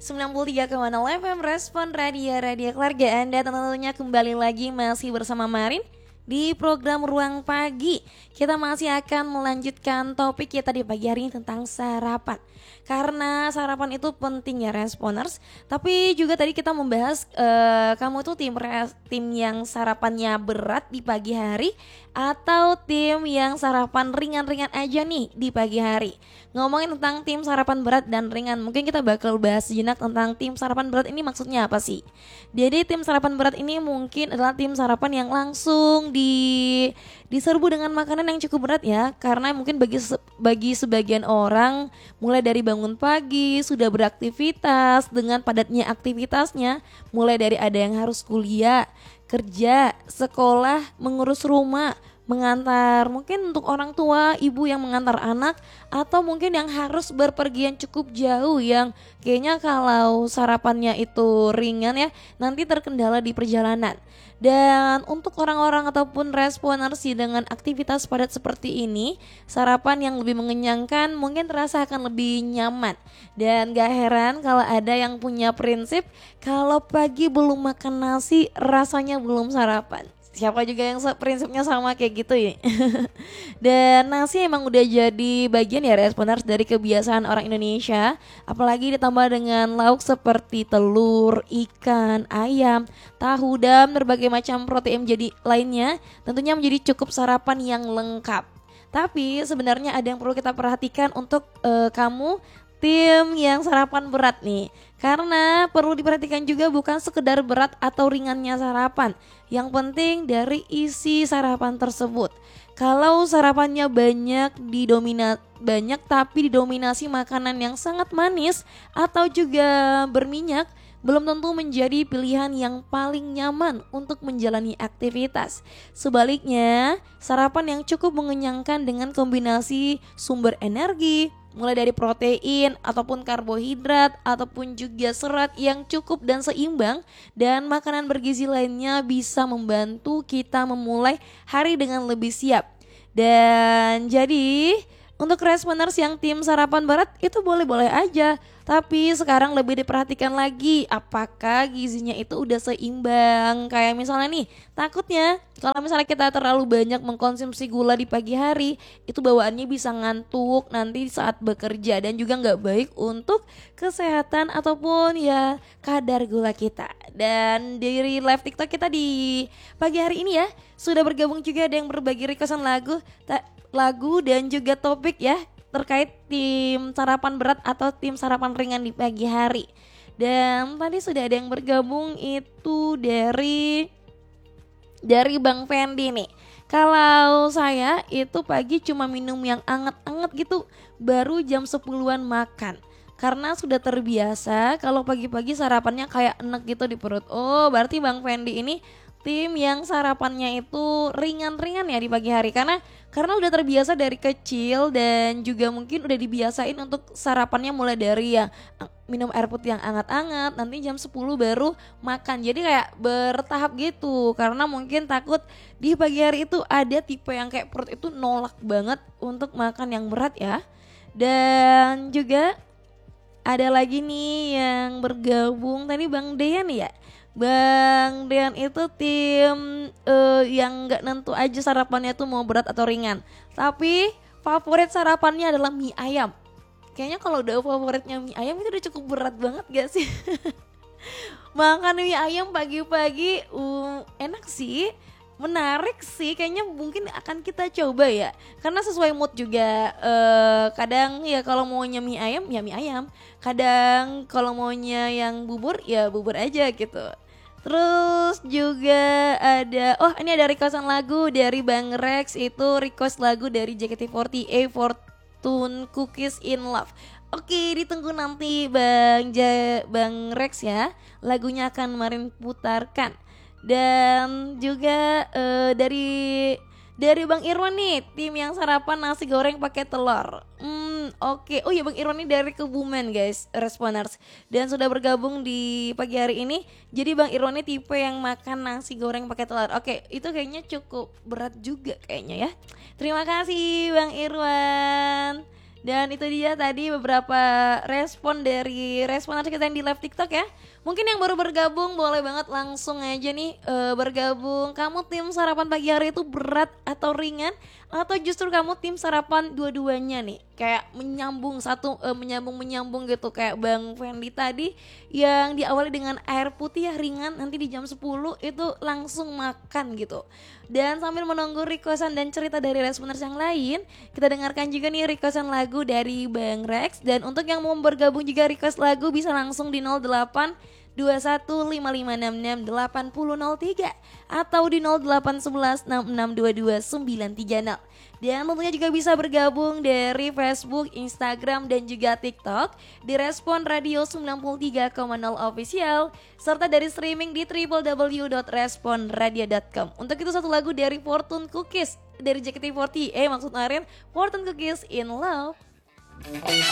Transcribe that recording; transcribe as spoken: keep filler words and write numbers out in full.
sembilan puluh tiga koma nol F M Respon Radio Radio Keluarga Anda. Tentunya kembali lagi masih bersama Marin di program Ruang Pagi. Kita masih akan melanjutkan topik kita di pagi hari ini tentang sarapan. Karena sarapan itu penting ya Responers. Tapi juga tadi kita membahas uh, kamu tuh tim tim yang sarapannya berat di pagi hari atau tim yang sarapan ringan-ringan aja nih di pagi hari. Ngomongin tentang tim sarapan berat dan ringan, mungkin kita bakal bahas sejenak tentang tim sarapan berat ini maksudnya apa sih. Jadi tim sarapan berat ini mungkin adalah tim sarapan yang langsung di diserbu dengan makanan yang cukup berat ya. Karena mungkin bagi bagi sebagian orang mulai dari bangun pagi sudah beraktivitas dengan padatnya aktivitasnya, mulai dari ada yang harus kuliah, kerja, sekolah, mengurus rumah, mengantar mungkin untuk orang tua, ibu yang mengantar anak, atau mungkin yang harus berpergian cukup jauh yang kayaknya kalau sarapannya itu ringan ya nanti terkendala di perjalanan. Dan untuk orang-orang ataupun responers dengan aktivitas padat seperti ini, sarapan yang lebih mengenyangkan mungkin terasa akan lebih nyaman. Dan gak heran kalau ada yang punya prinsip kalau pagi belum makan nasi rasanya belum sarapan. Siapa juga yang prinsipnya sama kayak gitu ya. Dan nasi emang udah jadi bagian ya responers dari kebiasaan orang Indonesia. Apalagi ditambah dengan lauk seperti telur, ikan, ayam, tahu, dan berbagai macam protein jadi lainnya. Tentunya menjadi cukup sarapan yang lengkap. Tapi sebenarnya ada yang perlu kita perhatikan untuk uh, kamu tim yang sarapan berat nih. Karena perlu diperhatikan juga bukan sekedar berat atau ringannya sarapan. Yang penting dari isi sarapan tersebut. Kalau sarapannya banyak didomina banyak tapi didominasi makanan yang sangat manis atau juga berminyak, belum tentu menjadi pilihan yang paling nyaman untuk menjalani aktivitas. Sebaliknya, sarapan yang cukup mengenyangkan dengan kombinasi sumber energi, mulai dari protein ataupun karbohidrat ataupun juga serat yang cukup dan seimbang, dan makanan bergizi lainnya bisa membantu kita memulai hari dengan lebih siap. Dan jadi untuk responers yang tim sarapan berat itu boleh-boleh aja. Tapi sekarang lebih diperhatikan lagi apakah gizinya itu udah seimbang. Kayak misalnya nih, takutnya kalau misalnya kita terlalu banyak mengkonsumsi gula di pagi hari, itu bawaannya bisa ngantuk nanti saat bekerja dan juga gak baik untuk kesehatan ataupun ya kadar gula kita. Dan dari live TikTok kita di pagi hari ini ya, sudah bergabung juga ada yang berbagi requestan lagu lagu dan juga topik ya terkait tim sarapan berat atau tim sarapan ringan di pagi hari. Dan tadi sudah ada yang bergabung itu dari dari Bang Fendi nih. Kalau saya itu pagi cuma minum yang anget-anget gitu, baru jam sepuluhan makan. Karena sudah terbiasa kalau pagi-pagi sarapannya kayak enek gitu di perut. Oh, berarti Bang Fendi ini tim yang sarapannya itu ringan-ringan ya di pagi hari. Karena karena udah terbiasa dari kecil dan juga mungkin udah dibiasain untuk sarapannya mulai dari ya minum air putih yang hangat-hangat, nanti jam sepuluh baru makan. Jadi kayak bertahap gitu. Karena mungkin takut di pagi hari itu ada tipe yang kayak perut itu nolak banget untuk makan yang berat ya. Dan juga ada lagi nih yang bergabung tadi Bang Dean ya. Bang Dean itu tim uh, yang gak nentu aja sarapannya tuh mau berat atau ringan. Tapi favorit sarapannya adalah mie ayam. Kayaknya kalau udah favoritnya mie ayam itu udah cukup berat banget gak sih? Makan mie ayam pagi-pagi uh, enak sih, menarik sih. Kayaknya mungkin akan kita coba ya. Karena sesuai mood juga. uh, Kadang ya kalau maunya mie ayam ya mie ayam. Kadang kalau maunya yang bubur ya bubur aja gitu. Terus juga ada, oh ini ada requestan lagu dari Bang Rex, itu request lagu dari J K T empat delapan Fortune Cookies in Love. Oke, ditunggu nanti Bang J, Bang Rex ya, lagunya akan Marin putarkan. Dan juga uh, dari dari Bang Irwan nih, tim yang sarapan nasi goreng pakai telur. Hmm, oke. Okay. Oh iya Bang Irwan ini dari Kebumen guys, responers. Dan sudah bergabung di pagi hari ini. Jadi Bang Irwan ini tipe yang makan nasi goreng pakai telur. Oke, okay, itu kayaknya cukup berat juga kayaknya ya. Terima kasih Bang Irwan. Dan itu dia tadi beberapa respon dari responan kita yang di live TikTok ya. Mungkin yang baru bergabung boleh banget langsung aja nih uh, bergabung. Kamu tim sarapan pagi hari itu berat atau ringan? Atau justru kamu tim sarapan dua-duanya nih? Kayak menyambung satu, uh, menyambung-menyambung gitu. Kayak Bang Fendi tadi yang diawali dengan air putih ya ringan. Nanti di jam sepuluh itu langsung makan gitu. Dan sambil menunggu requestan dan cerita dari responers yang lain, kita dengarkan juga nih requestan lagu dari Bang Rex. Dan untuk yang mau bergabung juga request lagu bisa langsung di nol delapan dua satu lima lima enam enam delapan nol nol tiga atau di nol delapan satu satu enam enam dua dua sembilan tiga nol. Dan tentunya juga bisa bergabung dari Facebook, Instagram, dan juga TikTok di Respon Radio sembilan puluh tiga koma nol Official serta dari streaming di w w w dot respon radio dot com. Untuk itu satu lagu dari Fortune Cookies dari J K T empat puluh, eh maksud Arin, Fortune Cookies in Love.